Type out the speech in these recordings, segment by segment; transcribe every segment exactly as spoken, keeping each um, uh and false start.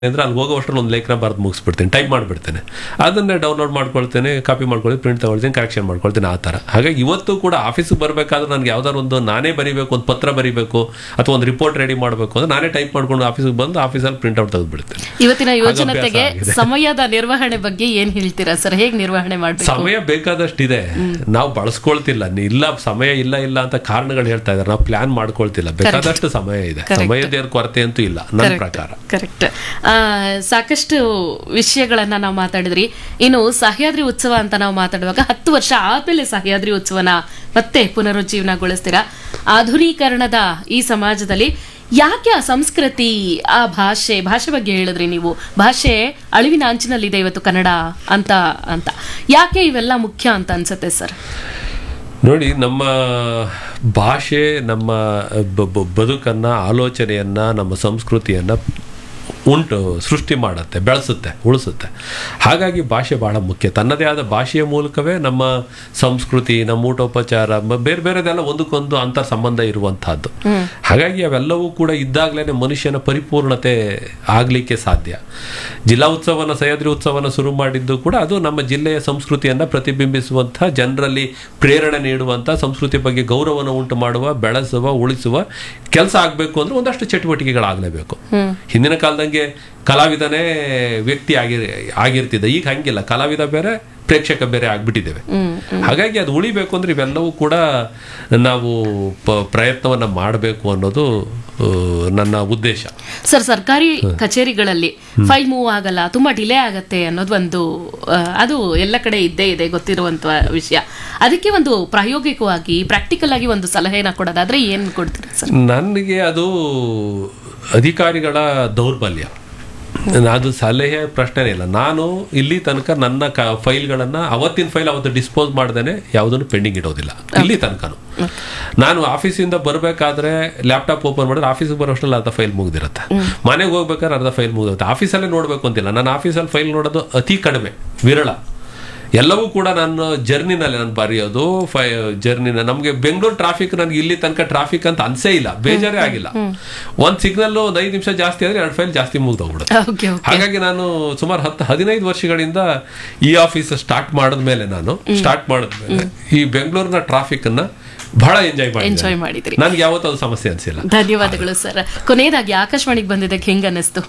ಅಂದರೆ ಅಲ್ಲಿ ಹೋಗೋ ಅಷ್ಟರಲ್ಲಿ ಒಂದು ಲೇಖನ ಬರೆದು ಮುಗಿಸ್ಬಿಡ್ತೀನಿ, ಟೈಪ್ ಮಾಡಿಬಿಡ್ತೇನೆ, ಅದನ್ನೇ ಡೌನ್ಲೋಡ್ ಮಾಡ್ಕೊಳ್ತೇನೆ, ಕಾಪಿ ಮಾಡ್ಕೊಳ್ಳಿ, ಪ್ರಿಂಟ್ ತಗೊಳ್ತೀನಿ, ಕರೆಕ್ಷನ್ ಮಾಡ್ಕೊಳ್ತೀನಿ, ಆ ಥರ. ಹಾಗಾಗಿ ಇವತ್ತು ಕೂಡ ಆಫೀಸಿಗೆ ಬರಬೇಕಾದ್ರೆ ನನಗೆ ಯಾವ್ದಾದ್ರು ಒಂದು ನಾನೇ ಬರೀಬೇಕು, ಒಂದು ಪತ್ರ ಬರೀಬೇಕು ಅಥವಾ ಒಂದು ರಿಪೋರ್ಟ್ ರೆಡಿ ಮಾಡಬೇಕು ಅಂದ್ರೆ ನಾನೇ ಟೈಪ್ ಮಾಡ್ಕೊಂಡು ಆಫೀಸಿಗೆ ಬಂದು ಆಫೀಸಲ್ಲಿ ಪ್ರಿಂಟ್ ಔಟ್ ತೆಗೆದುಬಿಡ್ತೇನೆ. ಇವತ್ತಿನ ಯುವಜನತೆಗೆ ಸಮಯದ ನಿರ್ವಹಣೆ ಬಗ್ಗೆ ಏನ್ ಹೇಳ್ತೀರಾ ಸರ್? ಹೇಗೆ ನಿರ್ವಹಣೆ ಮಾಡಬೇಕು? ಸಮಯ ಬೇಕಾದಷ್ಟಿದೆ, ನಾವು ಬಳಸ್ಕೊಳ್ತಿಲ್ಲ. ಇಲ್ಲ ಸಮಯ ಇಲ್ಲ ಇಲ್ಲ ಅಂತ ಕಾರಣಗಳು ಹೇಳ್ತಾ ಇದ್ದಾರೆ, ನಾವು ಪ್ಲಾನ್ ಮಾಡ್ಕೊಳ್ತಿಲ್ಲ. ಬೇಕಾದಷ್ಟು ಸಮಯ ಇದೆ, ಸಮಯದ ಕೊರತೆ ಅಂತೂ ಇಲ್ಲ ನನ್ನ ಪ್ರಕಾರ. ಕರೆಕ್ಟ್. ಸಾಕಷ್ಟು ವಿಷಯಗಳನ್ನ ನಾವು ಮಾತಾಡಿದ್ರಿ. ಇನ್ನು ಸಹ್ಯಾದ್ರಿ ಉತ್ಸವ ಅಂತ ನಾವು ಮಾತಾಡುವಾಗ ಹತ್ತು ವರ್ಷ ಆದ್ಮೇಲೆ ಸಹ್ಯಾದ್ರಿ ಉತ್ಸವನ ಮತ್ತೆ ಪುನರುಜ್ಜೀವನಗೊಳಿಸ್ತೀರಾ. ಆಧುನೀಕರಣದ ಈ ಸಮಾಜದಲ್ಲಿ ಯಾಕೆ ಆ ಸಂಸ್ಕೃತಿ, ಆ ಭಾಷೆ ಭಾಷೆ ಬಗ್ಗೆ ಹೇಳಿದ್ರಿ ನೀವು, ಭಾಷೆ ಅಳಿವಿನ ಅಂಚಿನಲ್ಲಿದೆ ಇವತ್ತು ಕನ್ನಡ ಅಂತ ಅಂತ ಯಾಕೆ ಇವೆಲ್ಲ ಮುಖ್ಯ ಅಂತ ಅನ್ಸುತ್ತೆ ಸರ್? ನೋಡಿ, ನಮ್ಮ ಭಾಷೆ ನಮ್ಮ ಬದುಕನ್ನ, ಆಲೋಚನೆಯನ್ನ, ನಮ್ಮ ಸಂಸ್ಕೃತಿಯನ್ನ ಉಂಟು ಸೃಷ್ಟಿ ಮಾಡುತ್ತೆ, ಬೆಳೆಸುತ್ತೆ, ಉಳಿಸುತ್ತೆ. ಹಾಗಾಗಿ ಭಾಷೆ ಬಹಳ ಮುಖ್ಯ. ತನ್ನದೇ ಆದ ಭಾಷೆಯ ಮೂಲಕವೇ ನಮ್ಮ ಸಂಸ್ಕೃತಿ, ನಮ್ಮ ಊಟೋಪಚಾರ, ಬೇರೆ ಬೇರೆದೆಲ್ಲ ಒಂದಕ್ಕೊಂದು ಅಂತರ್ ಸಂಬಂಧ ಇರುವಂತಹದ್ದು. ಹಾಗಾಗಿ ಅವೆಲ್ಲವೂ ಕೂಡ ಇದ್ದಾಗಲೇ ಮನುಷ್ಯನ ಪರಿಪೂರ್ಣತೆ ಆಗಲಿಕ್ಕೆ ಸಾಧ್ಯ. ಜಿಲ್ಲಾ ಉತ್ಸವನ, ಸಹ್ಯಾದ್ರಿ ಉತ್ಸವನ ಶುರು ಮಾಡಿದ್ದು ಕೂಡ ಅದು ನಮ್ಮ ಜಿಲ್ಲೆಯ ಸಂಸ್ಕೃತಿಯನ್ನು ಪ್ರತಿಬಿಂಬಿಸುವಂತಹ, ಜನರಲ್ಲಿ ಪ್ರೇರಣೆ ನೀಡುವಂಥ, ಸಂಸ್ಕೃತಿ ಬಗ್ಗೆ ಗೌರವನ ಉಂಟು ಮಾಡುವ, ಬೆಳೆಸುವ, ಉಳಿಸುವ ಕೆಲಸ ಆಗಬೇಕು ಅಂದ್ರೆ ಒಂದಷ್ಟು ಚಟುವಟಿಕೆಗಳಾಗಲೇಬೇಕು. ಹಿಂದಿನ ಕಾಲದಂಗೆ ಕಲಾವಿದನೇ ವ್ಯಕ್ತಿ ಆಗಿ ಆಗಿರ್ತಿದ್ದ, ಈಗ ಹಂಗಿಲ್ಲ. ಕಲಾವಿದ ಬೇರೆ, ಪ್ರೇಕ್ಷಕ ಬೇರೆ ಆಗ್ಬಿಟ್ಟಿದ್ದೇವೆ. ಹಾಗಾಗಿ ಅದು ಉಳಿಬೇಕು ಅಂದ್ರೆ ಇವೆಲ್ಲವೂ ಕೂಡ ನಾವು ಪ್ರಯತ್ನವನ್ನ ಮಾಡಬೇಕು ಅನ್ನೋದು ನನ್ನ ಉದ್ದೇಶ. ಸರ್, ಸರ್ಕಾರಿ ಕಚೇರಿಗಳಲ್ಲಿ ಫೈಲ್ ಮೂವ್ ಆಗಲ್ಲ, ತುಂಬಾ ಡಿಲೇ ಆಗತ್ತೆ ಅನ್ನೋದು ಒಂದು, ಅದು ಎಲ್ಲ ಕಡೆ ಇದ್ದೇ ಇದೆ, ಗೊತ್ತಿರುವಂತ ವಿಷಯ. ಅದಕ್ಕೆ ಒಂದು ಪ್ರಾಯೋಗಿಕವಾಗಿ ಪ್ರಾಕ್ಟಿಕಲ್ ಆಗಿ ಒಂದು ಸಲಹೆನ ಕೊಡೋದಾದ್ರೆ ಏನ್ ಕೊಡ್ತೀರಾ ಸರ್? ನನಗೆ ಅದು ಅಧಿಕಾರಿಗಳ ದೌರ್ಬಲ್ಯ. ಅದು ಸಲಹೆ ಪ್ರಶ್ನೆ ಇಲ್ಲ. ನಾನು ಇಲ್ಲಿ ತನಕ ನನ್ನ ಕ ಫೈಲ್ಗಳನ್ನು ಅವತ್ತಿನ ಫೈಲ್ ಅವತ್ತು ಡಿಸ್ಪೋಸ್ ಮಾಡ್ದೇನೆ ಯಾವುದನ್ನು ಪೆಂಡಿಂಗ್ ಇಡೋದಿಲ್ಲ ಇಲ್ಲಿ ತನಕನು. ನಾನು ಆಫೀಸಿಂದ ಬರಬೇಕಾದ್ರೆ ಲ್ಯಾಪ್ಟಾಪ್ ಓಪನ್ ಮಾಡಿದ್ರೆ ಆಫೀಸಿಗೆ ಬರೋಷ್ಟರಲ್ಲಿ ಅರ್ಧ ಫೈಲ್ ಮುಗಿದಿರುತ್ತೆ, ಮನೆಗೆ ಹೋಗ್ಬೇಕಾದ್ರೆ ಅರ್ಧ ಫೈಲ್ ಮುಗಿದಿರುತ್ತೆ. ಆಫೀಸಲ್ಲೇ ನೋಡಬೇಕು ಅಂತಿಲ್ಲ, ನಾನು ಆಫೀಸಲ್ಲಿ ಫೈಲ್ ನೋಡೋದು ಅತಿ ಕಡಿಮೆ, ವಿರಳ. ಎಲ್ಲವೂ ಕೂಡ ನಾನು ಜರ್ನಿನಲ್ಲಿ ನಾನು ಬರೆಯೋದು, ಫೈ ಜರ್ನಿನ. ನಮಗೆ ಬೆಂಗಳೂರು ಟ್ರಾಫಿಕ್ ನನಗೆ ಇಲ್ಲಿ ತನಕ ಟ್ರಾಫಿಕ್ ಅಂತ ಅನ್ಸೇ ಇಲ್ಲ, ಬೇಜಾರೇ ಆಗಿಲ್ಲ. ಒಂದು ಸಿಗ್ನಲ್ ಒಂದು ಐದು ನಿಮಿಷ ಜಾಸ್ತಿ ಆದರೆ ಎರಡು ಫೈಲ್ ಜಾಸ್ತಿ ಮುಗ್ದೋಗ್ಬಿಡುತ್ತೆ. ಹಾಗಾಗಿ ನಾನು ಸುಮಾರು ಹತ್ತು ಹದಿನೈದು ವರ್ಷಗಳಿಂದ ಈ ಆಫೀಸ್ ಸ್ಟಾರ್ಟ್ ಮಾಡಿದ್ಮೇಲೆ ನಾನು ಸ್ಟಾರ್ಟ್ ಮಾಡಿದ್ಮೇಲೆ ಈ ಬೆಂಗಳೂರಿನ ಟ್ರಾಫಿಕ್ ಅನ್ನ ಬಹಳ ಎಂಜಾಯ್ ಮಾಡಿ ಎಂಜಾಯ್ ಮಾಡಿದ್ರಿ. ನನ್ಗೆ ಯಾವತ್ತೂ ಅದು ಸಮಸ್ಯೆ ಅನ್ಸಿಲ್ಲ. ಧನ್ಯವಾದಗಳು ಸರ್. ಕೊನೆಯದಾಗಿ ಆಕಾಶವಾಣಿಗೆ ಬಂದಿದ್ದಕ್ಕೆ ಹೆಂಗ ಅನ್ನಿಸ್ತು?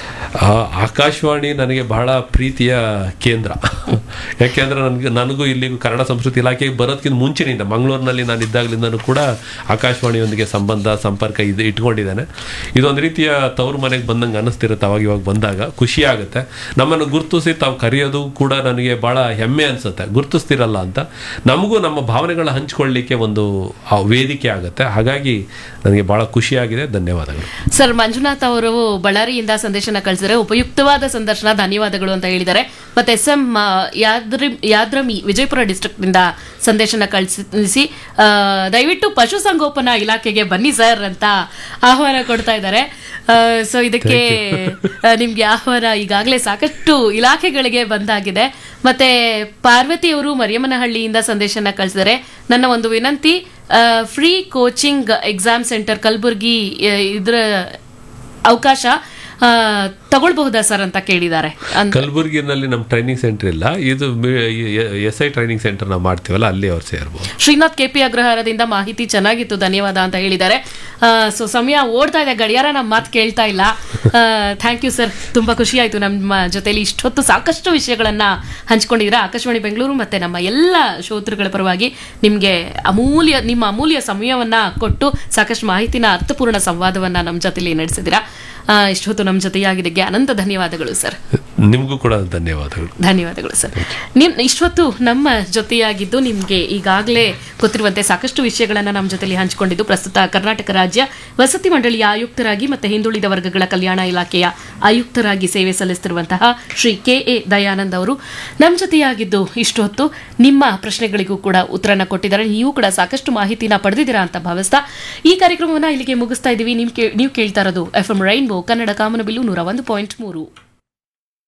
ಆಕಾಶವಾಣಿ ನನಗೆ ಬಹಳ ಪ್ರೀತಿಯ ಕೇಂದ್ರ. ಯಾಕೆಂದ್ರೆ ನನಗೆ ನನಗೂ ಇಲ್ಲಿಗೂ ಕನ್ನಡ ಸಂಸ್ಕೃತಿ ಇಲಾಖೆಗೆ ಬರೋದಕ್ಕಿಂತ ಮುಂಚಿನಿಂದ ಮಂಗಳೂರಿನಲ್ಲಿ ನಾನು ಇದ್ದಾಗಲಿಂದನೂ ಕೂಡ ಆಕಾಶವಾಣಿಯೊಂದಿಗೆ ಸಂಬಂಧ ಸಂಪರ್ಕ ಇದು ಇಟ್ಕೊಂಡಿದ್ದೇನೆ. ಇದೊಂದು ರೀತಿಯ ತವರು ಮನೆಗೆ ಬಂದಂಗೆ ಅನ್ನಿಸ್ತಿರುತ್ತೆ. ಅವಾಗ ಇವಾಗ ಬಂದಾಗ ಖುಷಿ ಆಗುತ್ತೆ. ನಮ್ಮನ್ನು ಗುರುತಿಸಿ ತಾವು ಕರೆಯೋದು ಕೂಡ ನನಗೆ ಬಹಳ ಹೆಮ್ಮೆ ಅನಿಸುತ್ತೆ. ಗುರುತಿಸ್ತಿರಲ್ಲ ಅಂತ ನಮಗೂ ನಮ್ಮ ಭಾವನೆಗಳ ಹಂಚ್ಕೊಳ್ಳಿಕ್ಕೆ ಒಂದು ವೇದಿಕೆ ಆಗುತ್ತೆ. ಹಾಗಾಗಿ ನನಗೆ ಬಹಳ ಖುಷಿಯಾಗಿದೆ. ಧನ್ಯವಾದಗಳು ಸರ್. ಮಂಜುನಾಥ್ ಅವರು ಬಳ್ಳಾರಿಯಿಂದ ಸಂದೇಶನ ಕಳಿಸಿದರೆ ಉಪಯುಕ್ತವಾದ ಸಂದರ್ಶನ, ಧನ್ಯವಾದಗಳು ಅಂತ ಹೇಳಿದ್ದಾರೆ. ಮತ್ತೆ S M ಯಾದ್ರಿ Yadrami Vijayapura district ನಿಂದ ಸಂದೇಶನ ಕಳಿಸಿ ದಯವಿಟ್ಟು ಪಶುಸಂಗೋಪನಾ ಇಲಾಖೆಗೆ ಬನ್ನಿ ಸರ್ ಅಂತ ಆಹ್ವಾನ ಕೊಡ್ತಾ ಇದ್ದಾರೆ. ಸೊ ಇದಕ್ಕೆ ನಿಮ್ಗೆ ಆಹ್ವಾನ ಈಗಾಗಲೇ ಸಾಕಷ್ಟು ಇಲಾಖೆಗಳಿಗೆ ಬಂದಾಗಿದೆ. ಮತ್ತೆ ಪಾರ್ವತಿ ಅವರು ಮರಿಯಮ್ಮನಹಳ್ಳಿಯಿಂದ ಸಂದೇಶನ ಕಳಿಸಿದರೆ, ನನ್ನ ಒಂದು ವಿನಂತಿ, free coaching exam centre Kalaburagi ಇದ್ರ ಅವಕಾಶ ತಗೊಳ್ಬಹುದಾ ಸರ್ ಅಂತ ಕೇಳಿದ್ದಾರೆ. ಕಲಬುರಗಿನಲ್ಲಿ ನಮ್ಮ ಟ್ರೈನಿಂಗ್ ಸೆಂಟರ್ ಇಲ್ಲ, ಇದು ಎಸ್ ಐ ಟ್ರೈನಿಂಗ್ ಸೆಂಟರ್ ನಾವು ಮಾಡ್ತೀವಲ್ಲ, ಅಲ್ಲಿ ಅವ್ರು ಸೇರ್ಬೋದು. ಶ್ರೀನಾಥ್ ಕೆಪಿ ಅಗ್ರಹಾರದಿಂದ ಮಾಹಿತಿ ಚೆನ್ನಾಗಿತ್ತು, ಧನ್ಯವಾದ ಅಂತ ಹೇಳಿದ್ದಾರೆ. ಸೊ ಸಮಯ ಓಡ್ತಾ ಇದೆ, ಗಡಿಯಾರ ನಮ್ಮ ಮಾತು ಕೇಳ್ತಾ ಇಲ್ಲ. ಥ್ಯಾಂಕ್ ಯು ಸರ್, ತುಂಬಾ ಖುಷಿ ಆಯ್ತು ನಮ್ಮ ಜೊತೆಲಿ ಇಷ್ಟೊತ್ತು ಸಾಕಷ್ಟು ವಿಷಯಗಳನ್ನ ಹಂಚ್ಕೊಂಡಿದ್ದೀರಾ. ಆಕಾಶವಾಣಿ ಬೆಂಗಳೂರು ಮತ್ತೆ ನಮ್ಮ ಎಲ್ಲ ಶ್ರೋತೃಗಳ ಪರವಾಗಿ ನಿಮ್ಗೆ ಅಮೂಲ್ಯ ನಿಮ್ಮ ಅಮೂಲ್ಯ ಸಮಯವನ್ನ ಕೊಟ್ಟು ಸಾಕಷ್ಟು ಮಾಹಿತಿನ, ಅರ್ಥಪೂರ್ಣ ಸಂವಾದವನ್ನ ನಮ್ಮ ಜೊತೆಲಿ ನಡೆಸಿದ್ದೀರಾ. ಇಷ್ಟೊತ್ತು ನಮ್ಮ ಜೊತೆಯಾಗಿದ್ದಕ್ಕೆ ಅನಂತ ಧನ್ಯವಾದಗಳು ಸರ್. ನಿಮಗೂ ಕೂಡ ಧನ್ಯವಾದಗಳು. ಧನ್ಯವಾದಗಳು ಸರ್. ನಿಮ್ ಇಷ್ಟೊತ್ತು ನಮ್ಮ ಜೊತೆಯಾಗಿದ್ದು, ನಿಮ್ಗೆ ಈಗಾಗಲೇ ಗೊತ್ತಿರುವಂತೆ ಸಾಕಷ್ಟು ವಿಷಯಗಳನ್ನ ನಮ್ಮ ಜೊತೆಲಿ ಹಂಚಿಕೊಂಡಿದ್ದು, ಪ್ರಸ್ತುತ ಕರ್ನಾಟಕ ರಾಜ್ಯ ವಸತಿ ಮಂಡಳಿಯ ಆಯುಕ್ತರಾಗಿ ಮತ್ತೆ ಹಿಂದುಳಿದ ವರ್ಗಗಳ ಕಲ್ಯಾಣ ಇಲಾಖೆಯ ಆಯುಕ್ತರಾಗಿ ಸೇವೆ ಸಲ್ಲಿಸುತ್ತಿರುವಂತಹ ಶ್ರೀ ಕೆ ಎ ದಯಾನಂದ್ ಅವರು ನಮ್ಮ ಜೊತೆಯಾಗಿದ್ದು ಇಷ್ಟೊತ್ತು ನಿಮ್ಮ ಪ್ರಶ್ನೆಗಳಿಗೂ ಕೂಡ ಉತ್ತರನ ಕೊಟ್ಟಿದ್ದಾರೆ. ನೀವು ಕೂಡ ಸಾಕಷ್ಟು ಮಾಹಿತಿನ ಪಡೆದಿದ್ದೀರಾ ಅಂತ ಭಾವಿಸ್ತಾ ಈ ಕಾರ್ಯಕ್ರಮವನ್ನ ಇಲ್ಲಿಗೆ ಮುಗಿಸ್ತಾ ಇದ್ದೀವಿ. ನೀವು ಕೇಳ್ತಾ ಇರೋದು ಎಫ್ ಎಂ ರೈನ್ಬೋ ಕನ್ನಡ ಕಾಮನಬಿಲ್ಲು ನೂರ ಒಂದು ಪಾಯಿಂಟ್ ಮೂರು.